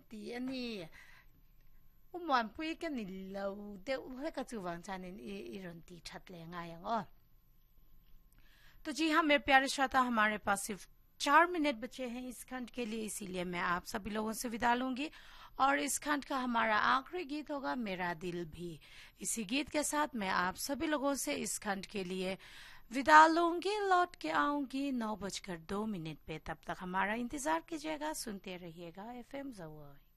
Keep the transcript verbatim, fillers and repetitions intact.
ตีอันนี้อุ้มวันพูดกันนี่เราเดี๋ยวให้กระจือวางจานินอีรอนตีชัดเลยง่ายอย่างอ๋อतो जी हाँ मेरे प्यारे श्रोता हमारे पास सिर्फ चार मिनट बचे हैं इस खंड के लिए इसीलिए मैं आप सभी लोगों से विदा लूंगी और इस खंड का हमारा आखिरी गीत होगा मेरा दिल भी। इसी गीत के साथ मैं आप सभी लोगों से इस खंड के लिए विदा लूंगी। लौट के आऊंगी नौ बजकर दो मिनट पे। तब तक हमारा इंतजार कीजिएगा, सुनते रहिएगा एफ एम ज़वाई।